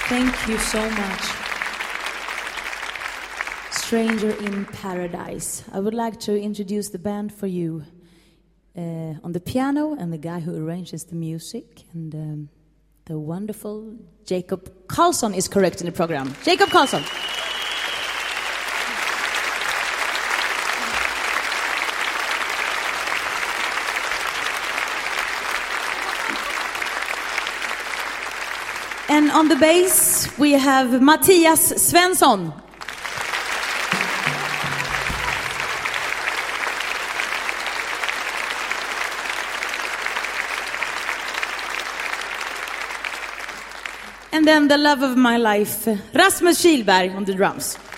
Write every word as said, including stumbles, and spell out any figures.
Thank you so much. Stranger in Paradise. I would like to introduce the band for you. Uh, on the piano, and the guy who arranges the music, and um, the wonderful Jacob Karlsson is correct in the program. Jacob Karlsson. And on the bass we have Mattias Svensson. And then the love of my life, Rasmus Kihlberg on the drums.